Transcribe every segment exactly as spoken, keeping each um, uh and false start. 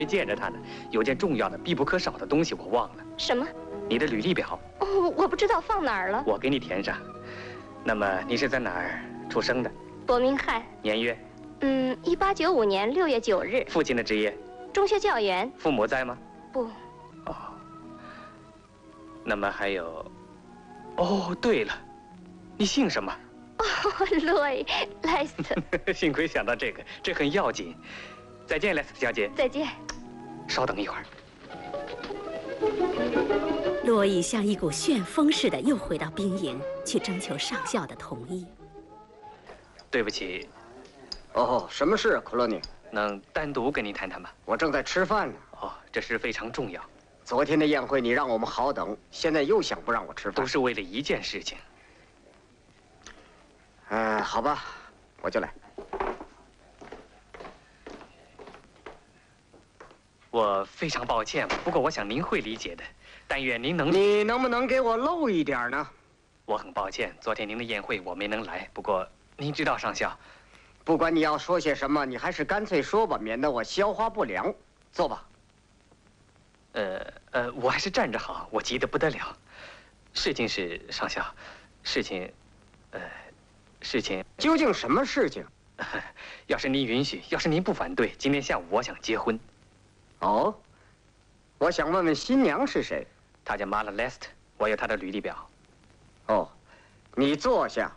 见着他呢，有件重要的、必不可少的东西我忘了。 什么？ 你的履历表。 哦，我不知道放哪儿了。 我给你填上。那么你是在哪儿出生的？ 伯明翰。 年月？ 嗯，一八九五年六月九日。 父亲的职业？ 中学教员。 父母在吗？ 不。 哦。那么还有，哦，对了，你姓什么？ 哦，洛伊·莱斯特。 幸亏想到这个，这很要紧。再见，莱斯特小姐。 再见。 稍等一会儿。 洛伊像一股旋风似的又回到兵营，去征求上校的同意。 对不起。 哦，什么事，克洛尼？ 能单独跟您谈谈吗？ 我正在吃饭呢。 哦，这事非常重要。 昨天的宴会你让我们好等，现在又想不让我吃饭， 都是为了一件事情。 哎、呃，好吧，我就来。 我非常抱歉，不过我想您会理解的。但愿您能…… 你能不能给我露一点呢？ 我很抱歉，昨天您的宴会我没能来。不过您知道，上校， 不管你要说些什么，你还是干脆说吧，免得我消化不良。坐吧。 呃呃，我还是站着好，我急得不得了。事情是，上校，事情，呃，事情究竟什么事情？ 要是您允许，要是您不反对，今天下午我想结婚。 哦，我想问问新娘是谁？ 她叫玛拉·莱斯特，我有她的履历表。 哦，你坐下。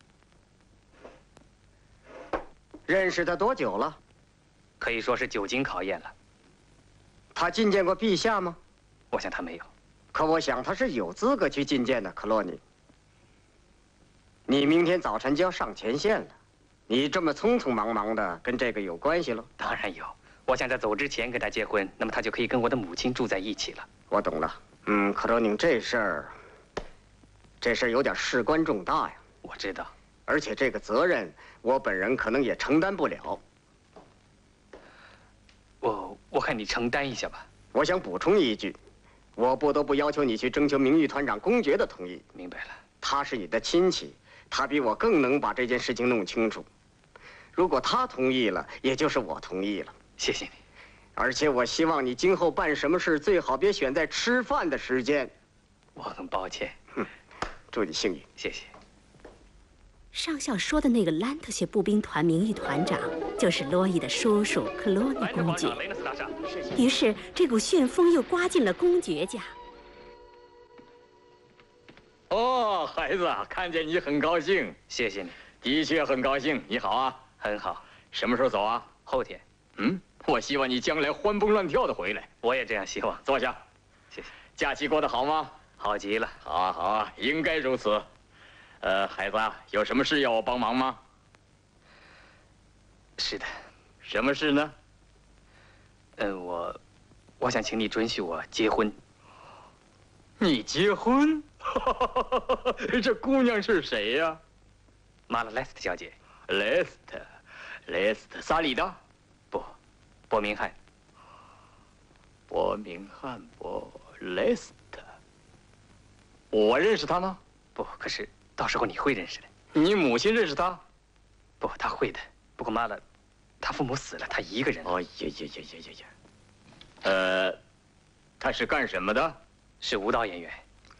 认识她多久了？ 可以说是久经考验了。 她觐见过陛下吗？ 我想她没有。 可我想她是有资格去觐见的，克洛尼。你明天早晨就要上前线了，你这么匆匆忙忙的，跟这个有关系了？ 当然有。我想在走之前跟她结婚，那么她就可以跟我的母亲住在一起了。 我懂了。嗯，克洛宁，这事儿，这事儿有点事关重大呀。 我知道。 而且这个责任，我本人可能也承担不了。 我我看你承担一下吧。 我想补充一句，我不得不要求你去征求名誉团长公爵的同意。 明白了。 他是你的亲戚，他比我更能把这件事情弄清楚。如果他同意了，也就是我同意了。 谢谢你。 而且我希望你今后办什么事，最好别选在吃饭的时间。 我很抱歉。 哼，祝你幸运。 谢谢。 上校说的那个兰特谢步兵团名誉团长，就是洛伊的叔叔克洛尼公爵。于是这股旋风又刮进了公爵家。 哦，孩子，看见你很高兴。 谢谢你。 的确很高兴。你好啊。 很好。 什么时候走啊？ 后天。 嗯，我希望你将来欢蹦乱跳的回来。 我也这样希望。 坐下。 谢谢。 假期过得好吗？ 好极了。 好啊，好啊，应该如此。呃，孩子，有什么事要我帮忙吗？ 是的。 什么事呢？ 嗯，我，我想请你准许我结婚。 你结婚？这姑娘是谁呀？ 玛拉·莱斯特小姐。 莱斯特，莱斯特，萨里的？ 不，伯明翰。 伯明翰，伯莱斯特。我认识她吗？ 不，可是到时候你会认识的。 你母亲认识她？ 不，她会的。不过妈了，她父母死了，她一个人。 哦呀呀呀呀呀呀！呃，她是干什么的？ 是舞蹈演员。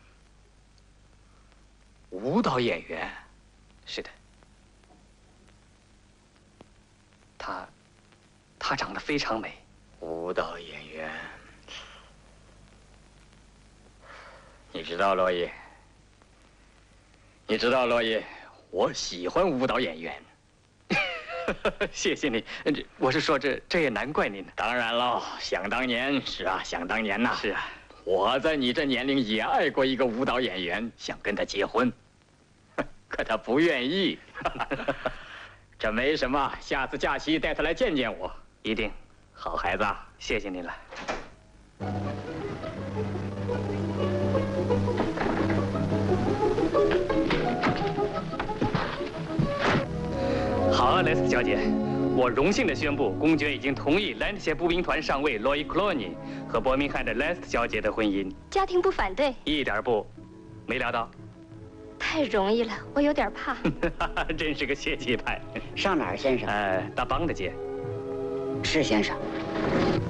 舞蹈演员？ 是的。她，她长得非常美。 舞蹈演员。你知道，洛伊？你知道，洛伊，我喜欢舞蹈演员。 谢谢你。这我是说这，这这也难怪您。 当然喽，想当年是啊，想当年呐。 是啊， 我在你这年龄也爱过一个舞蹈演员，想跟他结婚，可他不愿意。这没什么，下次假期带他来见见我。 一定。 好孩子， 谢谢您了。好啊，莱斯特小姐，我荣幸地宣布，公爵已经同意兰特谢步兵团上尉罗伊·克洛尼和伯明翰的莱斯特小姐的婚姻。 家庭不反对？ 一点不，没料到。 太容易了，我有点怕。 真是个泄气派。 上哪儿，先生？ 呃，大邦的街。 是先生。